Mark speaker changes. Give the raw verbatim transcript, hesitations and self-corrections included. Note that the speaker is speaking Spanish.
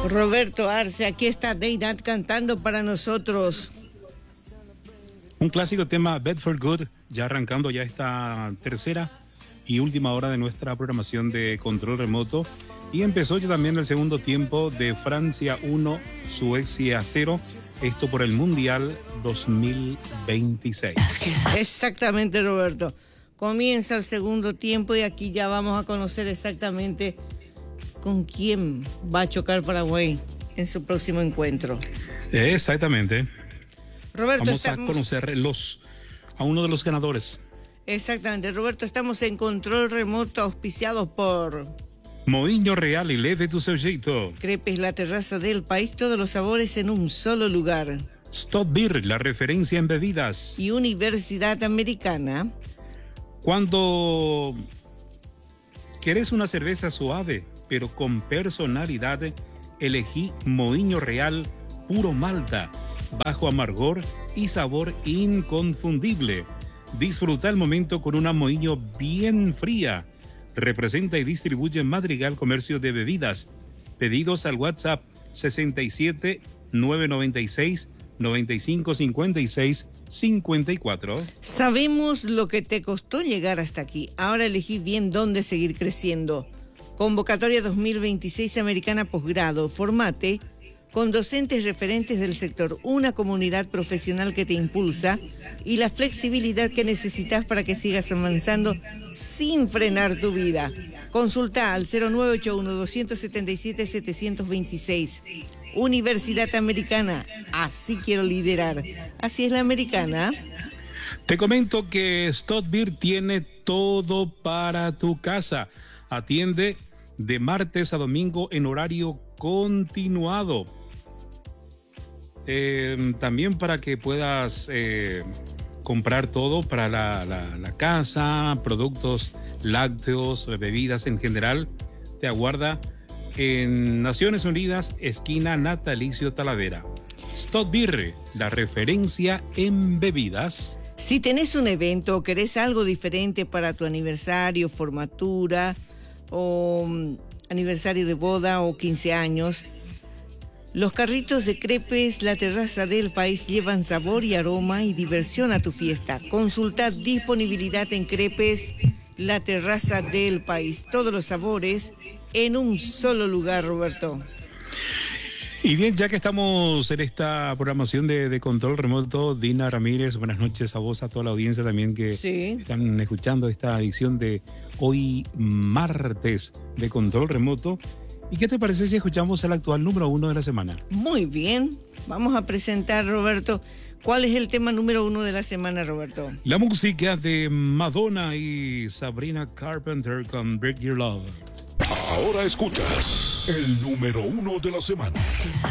Speaker 1: Roberto Arce, aquí está Deidad cantando para nosotros.
Speaker 2: Un clásico tema, Bedford Good, ya arrancando ya esta tercera y última hora de nuestra programación de control remoto. Y empezó ya también el segundo tiempo de Francia uno, Suecia cero, esto por el Mundial dos mil veintiséis.
Speaker 1: Exactamente, Roberto. Comienza el segundo tiempo y aquí ya vamos a conocer exactamente con quién va a chocar Paraguay en su próximo encuentro.
Speaker 2: Exactamente.
Speaker 1: Roberto,
Speaker 2: vamos
Speaker 1: estamos...
Speaker 2: a conocer los, a uno de los ganadores.
Speaker 1: Exactamente, Roberto, estamos en control remoto auspiciados por...
Speaker 2: Moinho Real y Leve tu seu jeito.
Speaker 1: Crepes La Terraza del País, todos los sabores en un solo lugar.
Speaker 2: Stop Beer, la referencia en bebidas.
Speaker 1: Y Universidad Americana.
Speaker 2: Cuando querés una cerveza suave, pero con personalidad, elegí Moinho Real Puro Malta, bajo amargor y sabor inconfundible. Disfruta el momento con una Moinho bien fría. Representa y distribuye Madrigal Comercio de Bebidas. Pedidos al WhatsApp sesenta y siete, novecientos noventa y seis, noventa y cinco cincuenta y seis cincuenta y cuatro.
Speaker 1: Sabemos lo que te costó llegar hasta aquí. Ahora elegí bien dónde seguir creciendo. Convocatoria dos mil veintiséis Americana Posgrado. Formate con docentes referentes del sector, una comunidad profesional que te impulsa y la flexibilidad que necesitas para que sigas avanzando sin frenar tu vida. Consulta al cero nueve ocho uno, dos siete siete, siete dos seis. Universidad Americana, así quiero liderar. Así es la americana.
Speaker 2: Te comento que Stop Beer tiene todo para tu casa. Atiende de martes a domingo en horario continuado. Eh, también para que puedas eh, comprar todo para la, la, la casa, productos lácteos, bebidas en general, te aguarda en Naciones Unidas, esquina Natalicio Talavera. Stop Beer, la referencia en bebidas.
Speaker 1: Si tenés un evento o querés algo diferente para tu aniversario, formatura o um, aniversario de boda o quince años, los carritos de Crepes La Terraza del País llevan sabor y aroma y diversión a tu fiesta. Consulta disponibilidad en Crepes La Terraza del País. Todos los sabores en un solo lugar, Roberto.
Speaker 2: Y bien, ya que estamos en esta programación de, de control remoto, Dina Ramírez, buenas noches a vos, a toda la audiencia también que
Speaker 1: sí.
Speaker 2: están escuchando esta edición de hoy martes de control remoto. ¿Y qué te parece si escuchamos el actual número uno de la semana?
Speaker 1: Muy bien, vamos a presentar, Roberto, ¿cuál es el tema número uno de la semana, Roberto?
Speaker 2: La música de Madonna y Sabrina Carpenter con Break Your Love.
Speaker 3: Ahora escuchas el número uno de la semana.